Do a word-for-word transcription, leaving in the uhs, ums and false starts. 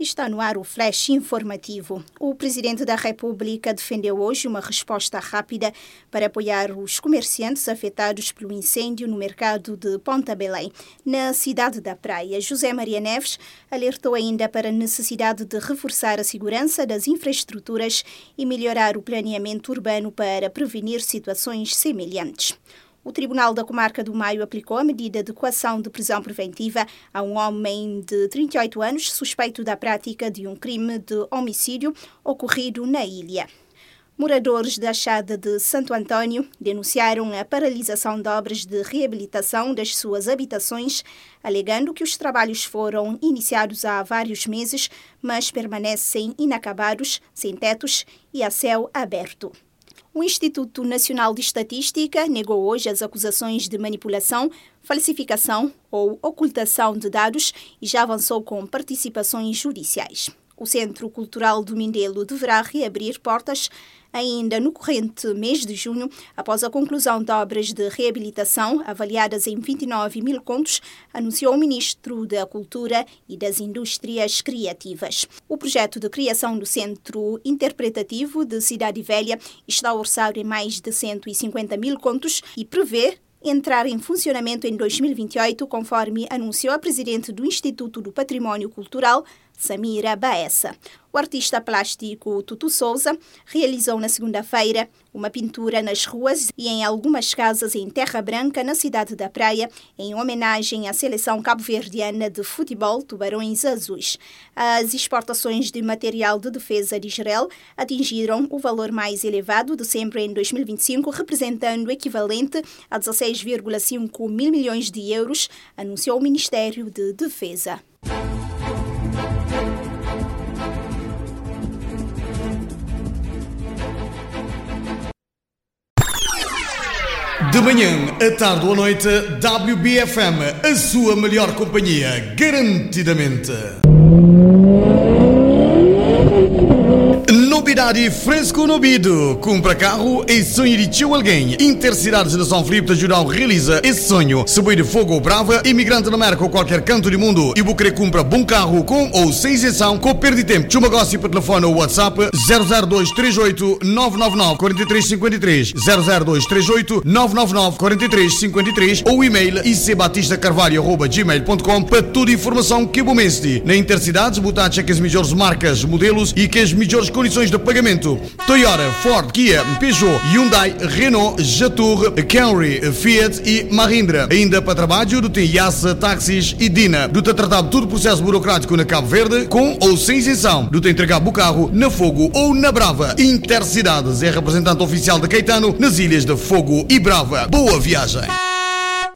Está no ar o Flash Informativo. O Presidente da República defendeu hoje uma resposta rápida para apoiar os comerciantes afetados pelo incêndio no mercado de Ponta Belém. Na cidade da Praia, José Maria Neves alertou ainda para a necessidade de reforçar a segurança das infraestruturas e melhorar o planeamento urbano para prevenir situações semelhantes. O Tribunal da Comarca do Maio aplicou a medida de coação de prisão preventiva a um homem de trinta e oito anos suspeito da prática de um crime de homicídio ocorrido na ilha. Moradores da Chada de Santo Antônio denunciaram a paralisação de obras de reabilitação das suas habitações, alegando que os trabalhos foram iniciados há vários meses, mas permanecem inacabados, sem tetos e a céu aberto. O Instituto Nacional de Estatística negou hoje as acusações de manipulação, falsificação ou ocultação de dados e já avançou com participações judiciais. O Centro Cultural do Mindelo deverá reabrir portas ainda no corrente mês de junho, após a conclusão de obras de reabilitação avaliadas em vinte e nove mil contos, anunciou o Ministro da Cultura e das Indústrias Criativas. O projeto de criação do Centro Interpretativo de Cidade Velha está orçado em mais de cento e cinquenta mil contos e prevê entrar em funcionamento em dois mil e vinte e oito, conforme anunciou a Presidente do Instituto do Património Cultural, Samira Baessa. O artista plástico Tutu Souza realizou na segunda-feira uma pintura nas ruas e em algumas casas em Terra Branca, na cidade da Praia, em homenagem à seleção cabo-verdiana de futebol Tubarões Azuis. As exportações de material de defesa de Israel atingiram o valor mais elevado de sempre em dois mil e vinte e cinco, representando o equivalente a dezesseis vírgula cinco mil milhões de euros, anunciou o Ministério de Defesa. De manhã, à tarde ou à noite, W B F M, a sua melhor companhia, garantidamente. Novidade fresco no ouvido. Compra carro e sonho de tio alguém. Intercidades de São Filipe de Jurão realiza esse sonho. Subir de fogo ou brava, imigrante na América ou qualquer canto do mundo. E vou querer comprar bom carro com ou sem isenção, com perda de tempo. Tchau negócio por telefone ou WhatsApp zero zero dois três oito nove nove nove quatro três cinco três zero zero dois três oito nove nove nove quatro três cinco três ou e-mail i c batista carvalho arroba gmail ponto com para toda a informação que bom mestre. Na Intercidades, botar check as melhores marcas, modelos e que as melhores condições de pagamento. Toyota, Ford, Kia, Peugeot, Hyundai, Renault, Jatour, Camry, Fiat e Mahindra. Ainda para trabalho, do tem Yassa, táxis e Dina. Do tem tratado todo o processo burocrático na Cabo Verde, com ou sem isenção. Do tem entregar o carro na Fogo ou na Brava. Intercidades é representante oficial de Caetano nas ilhas de Fogo e Brava. Boa viagem!